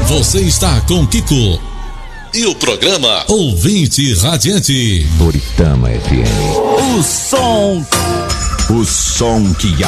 Você está com Kiko e o programa Ouvinte Radiante. Boritama FM. O som que